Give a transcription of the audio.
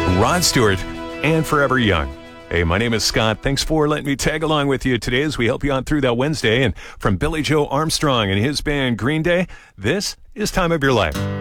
Rod Stewart, and Forever Young. Hey, my name is Scott. Thanks for letting me tag along with you today as we help you on through that Wednesday. And from Billy Joe Armstrong and his band Green Day, this is Time of Your Life.